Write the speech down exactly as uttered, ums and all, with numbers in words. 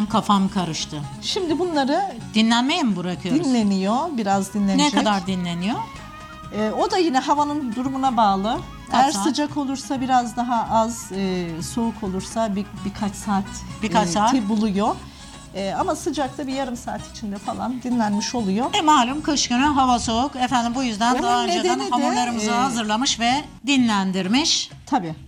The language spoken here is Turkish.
gerçekten kafam karıştı. Şimdi bunları Dinlenmeye mi bırakıyoruz? dinleniyor. Biraz dinlenecek. Ne kadar dinleniyor? Ee, o da yine havanın durumuna bağlı. Kaç Eğer saat? sıcak olursa biraz daha az, e, soğuk olursa bir, birkaç saat Birkaç e, saat. te buluyor. E, ama sıcakta bir yarım saat içinde falan dinlenmiş oluyor. E malum kış günü hava soğuk. Efendim bu yüzden Onun daha önceden nedeni de, hamurlarımızı e, hazırlamış ve dinlendirmiş. Tabii.